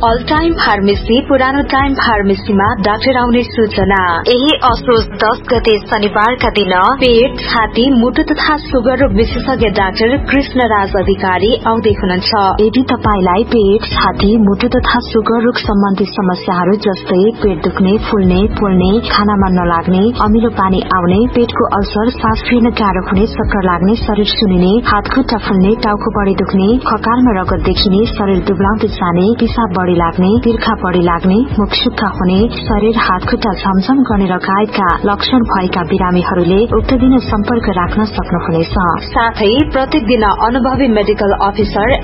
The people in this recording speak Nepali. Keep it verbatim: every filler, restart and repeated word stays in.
अल टाइम फार्मेसी पुरानो टाइम फार्मेसीमा डाक्टर आउने सूचना। यही असोज दस गते शनिबारका दिन पेट, छाती, मुटु तथा सुगर रोग विशेषज्ञ डाक्टर कृष्ण राज अधिकारी आउँदै हुनुहुन्छ। यदि तपाईलाई पेट, छाती, मुटु तथा सुगर रोग सम्बन्धी समस्याहरू जस्तै पेट दुख्ने, फुल्ने, पोल्ने, खानामा नलाग्ने, अमिलो पानी आउने, पेटको अल्सर, सास फेर्न गाह्रो हुने, चक्कर लाग्ने, शरीर सुनिने, हात खुट्टा फुल्ने, टाउको बढी दुख्ने, खकालमा रगत देखिने, शरीर दुब्लाउँदै जाने, पिसाब बढी लाग्ने, तिर्खा बढी लाग्ने, मुख सुक्खा हुने, शरीर हात खुट्टा झमझम गर्ने लगायतका लक्षण भएका बिरामीहरूले उक्त दिन सम्पर्क राख्न सक्नुहुनेछ। साथै प्रत्येक दिन अनुभवी मेडिकल अफिसर